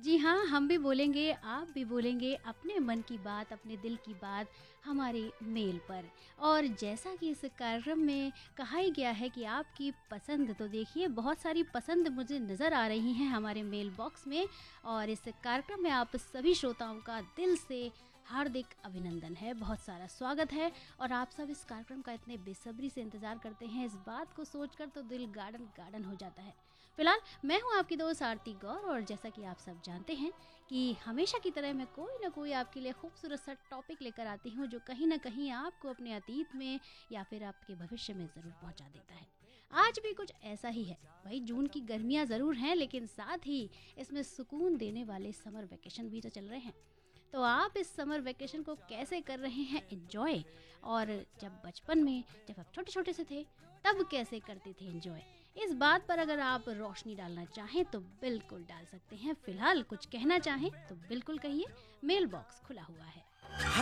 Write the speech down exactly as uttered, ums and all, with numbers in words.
जी हाँ, हम भी बोलेंगे, आप भी बोलेंगे अपने मन की बात, अपने दिल की बात हमारे मेल पर। और जैसा कि इस कार्यक्रम में कहा ही गया है कि आपकी पसंद, तो देखिए बहुत सारी पसंद मुझे नज़र आ रही हैं हमारे मेल बॉक्स में। और इस कार्यक्रम में आप सभी श्रोताओं का दिल से हार्दिक अभिनंदन है, बहुत सारा स्वागत है। और आप सब इस कार्यक्रम का इतने बेसब्री से इंतज़ार करते हैं, इस बात को सोचकर तो दिल गार्डन गार्डन हो जाता है। फिलहाल मैं हूँ आपकी दोस्त आरती गौर, और जैसा कि आप सब जानते हैं कि हमेशा की तरह मैं कोई ना कोई आपके लिए खूबसूरत सा टॉपिक लेकर आती हूँ जो कहीं ना कहीं आपको अपने अतीत में या फिर आपके भविष्य में ज़रूर पहुँचा देता है। आज भी कुछ ऐसा ही है। भाई जून की गर्मियाँ ज़रूर हैं, लेकिन साथ ही इसमें सुकून देने वाले समर वेकेशन भी तो चल रहे हैं। तो आप इस समर वेकेशन को कैसे कर रहे हैं एंजॉय? और जब बचपन में, जब आप छोटे छोटे से थे, तब कैसे करते थे एंजॉय? इस बात पर अगर आप रोशनी डालना चाहें तो बिल्कुल डाल सकते हैं। फिलहाल कुछ कहना चाहें तो बिल्कुल कहिए, मेल बॉक्स खुला हुआ है।